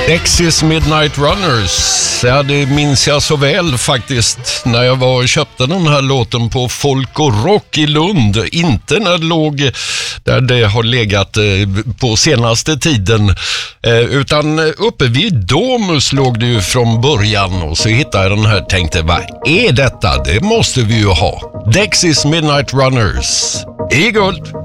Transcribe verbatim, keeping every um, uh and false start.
Dexys Midnight Runners. Ja, det minns jag så väl faktiskt när jag var och köpte den här låten på Folk och Rock i Lund. Inte när det låg där det har legat på senaste tiden, utan uppe vid Domus låg det ju från början. Och så hittade jag den här och tänkte, vad är detta? Det måste vi ju ha. Dexys Midnight Runners i guld.